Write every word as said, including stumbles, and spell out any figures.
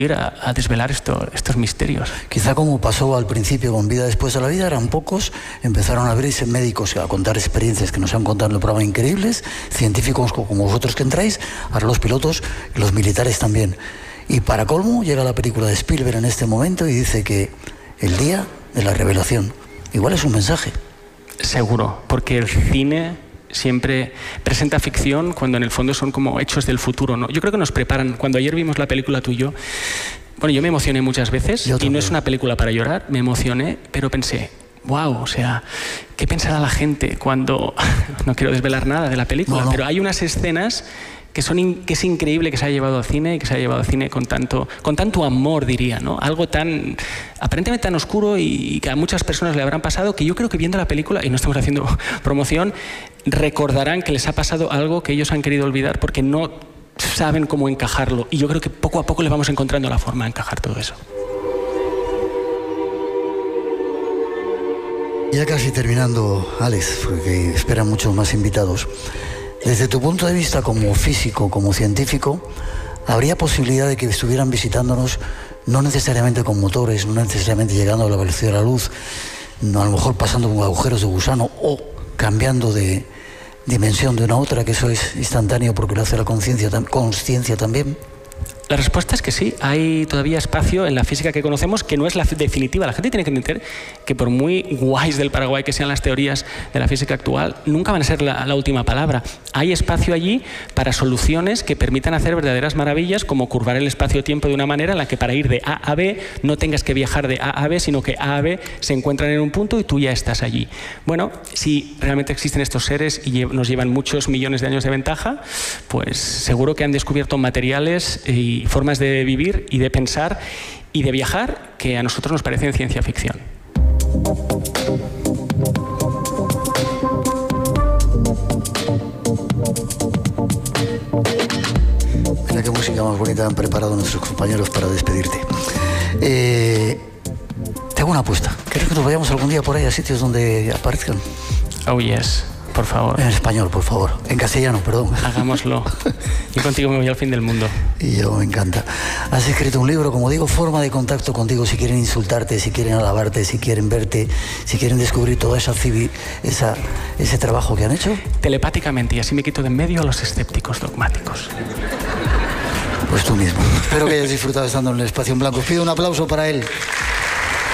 A, a desvelar esto, estos misterios. Quizá como pasó al principio con Vida después de la vida, eran pocos, empezaron a abrirse médicos a contar experiencias que nos han contado en el programa increíbles, científicos como vosotros que entráis, ahora los pilotos y los militares también. Y para colmo llega la película de Spielberg en este momento y dice que el día de la revelación, igual es un mensaje. Seguro, porque el cine siempre presenta ficción cuando en el fondo son como hechos del futuro, ¿no? Yo creo que nos preparan. Cuando ayer vimos la película tú y yo, bueno, yo me emocioné muchas veces y no es una película para llorar, me emocioné, pero pensé, wow, o sea, ¿qué pensará la gente cuando... No quiero desvelar nada de la película, no, no. Pero hay unas escenas que, son in... que es increíble que se haya llevado al cine y que se haya llevado al cine con tanto, con tanto amor, diría, ¿no? Algo tan, aparentemente tan oscuro y que a muchas personas le habrán pasado, que yo creo que viendo la película, y no estamos haciendo promoción, recordarán que les ha pasado algo que ellos han querido olvidar porque no saben cómo encajarlo. Y yo creo que poco a poco le vamos encontrando la forma de encajar todo eso. Ya casi terminando, Alex, porque esperan muchos más invitados. Desde tu punto de vista como físico, como científico, ¿habría posibilidad de que estuvieran visitándonos no necesariamente con motores, no necesariamente llegando a la velocidad de la luz, no, a lo mejor pasando con agujeros de gusano o cambiando de dimensión de una a otra, que eso es instantáneo porque lo hace la conciencia consciencia también? La respuesta es que sí, hay todavía espacio en la física que conocemos que no es la definitiva. La gente tiene que entender que por muy guays del Paraguay que sean las teorías de la física actual, nunca van a ser la, la última palabra. Hay espacio allí para soluciones que permitan hacer verdaderas maravillas, como curvar el espacio-tiempo de una manera en la que para ir de A a B no tengas que viajar de A a B, sino que A a B se encuentran en un punto y tú ya estás allí. Bueno, si realmente existen estos seres y nos llevan muchos millones de años de ventaja, pues seguro que han descubierto materiales y formas de vivir y de pensar y de viajar que a nosotros nos parecen ciencia ficción. Mira qué música más bonita han preparado nuestros compañeros para despedirte. Eh, te hago una apuesta. ¿Quieres que nos vayamos algún día por ahí a sitios donde aparezcan? Oh, yes. Por favor. En español, por favor. En castellano, perdón. Hagámoslo. Y contigo me voy al fin del mundo. Y yo, me encanta. Has escrito un libro, como digo, forma de contacto contigo. Si quieren insultarte, si quieren alabarte, si quieren verte, si quieren descubrir toda esa, esa ese trabajo que han hecho. Telepáticamente, y así me quito de en medio a los escépticos dogmáticos. Pues tú mismo. Espero que hayas disfrutado estando en el Espacio en Blanco. Os pido un aplauso para él.